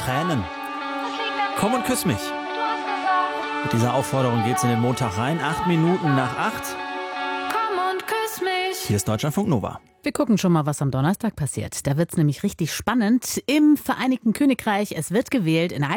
Tränen. Komm und küss mich. Mit dieser Aufforderung geht's in den Montag rein. 8 Minuten nach 8. Komm und küss mich. Hier ist Deutschlandfunk Nova. Wir gucken schon mal, was am Donnerstag passiert. Da wird's nämlich richtig spannend. Im Vereinigten Königreich, es wird gewählt in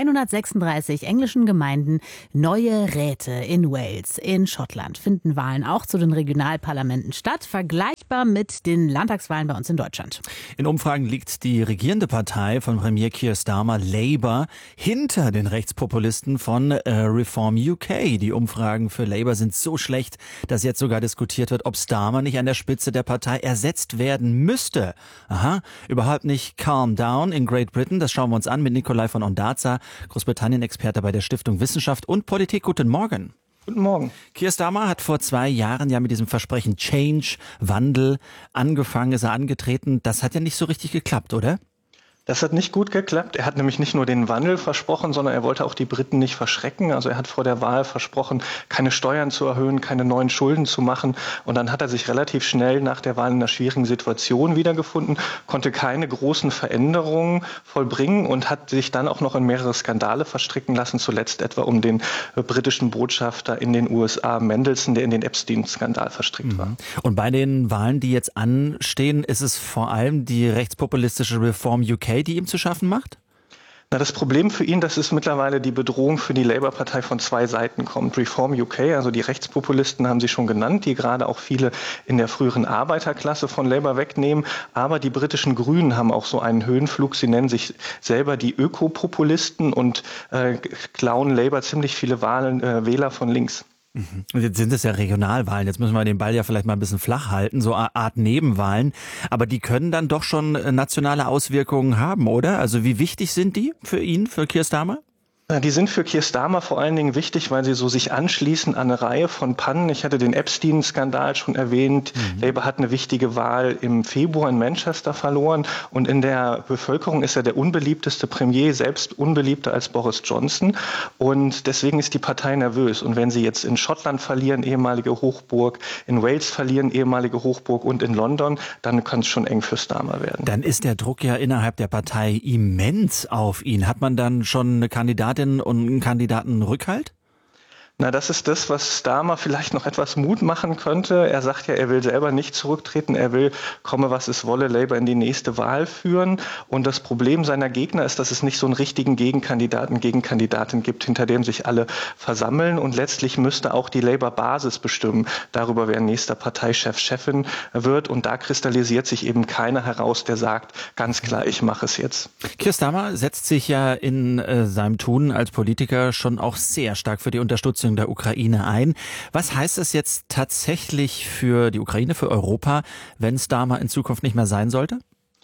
136 englischen Gemeinden neue Räte in Wales. In Schottland finden Wahlen auch zu den Regionalparlamenten statt, vergleichbar mit den Landtagswahlen bei uns in Deutschland. In Umfragen liegt die regierende Partei von Premier Keir Starmer, Labour, hinter den Rechtspopulisten von Reform UK. Die Umfragen für Labour sind so schlecht, dass jetzt sogar diskutiert wird, ob Starmer nicht an der Spitze der Partei ersetzt werden müsste. Aha, überhaupt nicht calm down in Great Britain. Das schauen wir uns an mit Nikolai von Ondarza, Großbritannien-Experte bei der Stiftung Wissenschaft und Politik. Guten Morgen. Guten Morgen. Keir Starmer hat vor 2 Jahren ja mit diesem Versprechen Change, Wandel angefangen, ist er angetreten. Das hat ja nicht so richtig geklappt, oder? Das hat nicht gut geklappt. Er hat nämlich nicht nur den Wandel versprochen, sondern er wollte auch die Briten nicht verschrecken. Also er hat vor der Wahl versprochen, keine Steuern zu erhöhen, keine neuen Schulden zu machen. Und dann hat er sich relativ schnell nach der Wahl in einer schwierigen Situation wiedergefunden, konnte keine großen Veränderungen vollbringen und hat sich dann auch noch in mehrere Skandale verstricken lassen, zuletzt etwa um den britischen Botschafter in den USA, Mendelssohn, der in den Epstein-Skandal verstrickt war. Und bei den Wahlen, die jetzt anstehen, ist es vor allem die rechtspopulistische Reform UK, die ihm zu schaffen macht? Na, das Problem für ihn, das ist mittlerweile die Bedrohung für die Labour-Partei von 2 Seiten kommt. Reform UK, also die Rechtspopulisten haben Sie schon genannt, die gerade auch viele in der früheren Arbeiterklasse von Labour wegnehmen. Aber die britischen Grünen haben auch so einen Höhenflug. Sie nennen sich selber die Ökopopulisten und klauen Labour ziemlich viele Wähler von links. Und jetzt sind es ja Regionalwahlen. Jetzt müssen wir den Ball ja vielleicht mal ein bisschen flach halten, so eine Art Nebenwahlen. Aber die können dann doch schon nationale Auswirkungen haben, oder? Also wie wichtig sind die für ihn, für Keir Starmer? Die sind für Keir Starmer vor allen Dingen wichtig, weil sie so sich anschließen an eine Reihe von Pannen. Ich hatte den Epstein-Skandal schon erwähnt. Labour hat eine wichtige Wahl im Februar in Manchester verloren. Und in der Bevölkerung ist er der unbeliebteste Premier, selbst unbeliebter als Boris Johnson. Und deswegen ist die Partei nervös. Und wenn sie jetzt in Schottland verlieren, ehemalige Hochburg, in Wales verlieren, ehemalige Hochburg und in London, dann kann es schon eng für Starmer werden. Dann ist der Druck ja innerhalb der Partei immens auf ihn. Hat man dann schon eine Kandidatin und einen Kandidaten Rückhalt? Na, das ist das, was Starmer vielleicht noch etwas Mut machen könnte. Er sagt ja, er will selber nicht zurücktreten. Er will, komme was es wolle, Labour in die nächste Wahl führen. Und das Problem seiner Gegner ist, dass es nicht so einen richtigen Gegenkandidatin gibt, hinter dem sich alle versammeln. Und letztlich müsste auch die Labour-Basis bestimmen darüber, wer nächster Parteichef, Chefin wird. Und da kristallisiert sich eben keiner heraus, der sagt, ganz klar, ich mache es jetzt. Keir Starmer setzt sich ja in seinem Tun als Politiker schon auch sehr stark für die Unterstützung der Ukraine ein. Was heißt das jetzt tatsächlich für die Ukraine, für Europa, wenn Starmer in Zukunft nicht mehr sein sollte?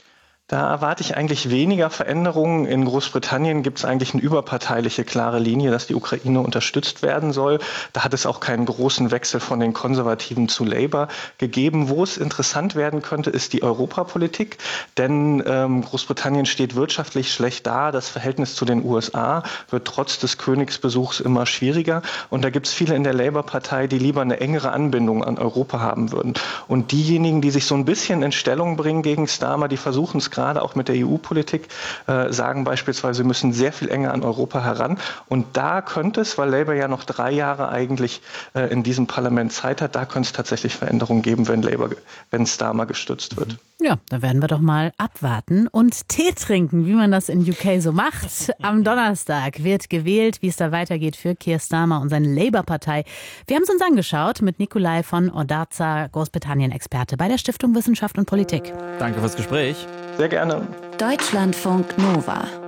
Da erwarte ich eigentlich weniger Veränderungen. In Großbritannien gibt es eigentlich eine überparteiliche, klare Linie, dass die Ukraine unterstützt werden soll. Da hat es auch keinen großen Wechsel von den Konservativen zu Labour gegeben. Wo es interessant werden könnte, ist die Europapolitik. Denn Großbritannien steht wirtschaftlich schlecht da. Das Verhältnis zu den USA wird trotz des Königsbesuchs immer schwieriger. Und da gibt es viele in der Labour-Partei, die lieber eine engere Anbindung an Europa haben würden. Und diejenigen, die sich so ein bisschen in Stellung bringen gegen Starmer, die versuchen es gerade auch mit der EU-Politik, sagen beispielsweise, wir müssen sehr viel enger an Europa heran. Und da könnte es, weil Labour ja noch 3 Jahre eigentlich in diesem Parlament Zeit hat, da könnte es tatsächlich Veränderungen geben, wenn Starmer gestützt wird. Ja, da werden wir doch mal abwarten und Tee trinken, wie man das in UK so macht. Am Donnerstag wird gewählt, wie es da weitergeht für Keir Starmer und seine Labour-Partei. Wir haben es uns angeschaut mit Nikolai von Ondarza, Großbritannien-Experte bei der Stiftung Wissenschaft und Politik. Danke fürs Gespräch. Sehr gerne. Deutschlandfunk Nova.